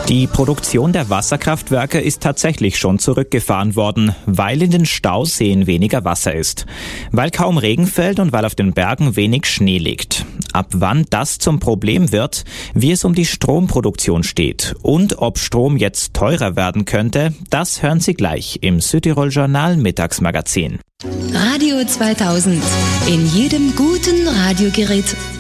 Die Produktion der Wasserkraftwerke ist tatsächlich schon zurückgefahren worden, weil in den Stauseen weniger Wasser ist. Weil kaum Regen fällt und weil auf den Bergen wenig Schnee liegt. Ab wann das zum Problem wird, wie es um die Stromproduktion steht und ob Strom jetzt teurer werden könnte, das hören Sie gleich im Südtirol Journal Mittagsmagazin. Radio 2000. In jedem guten Radiogerät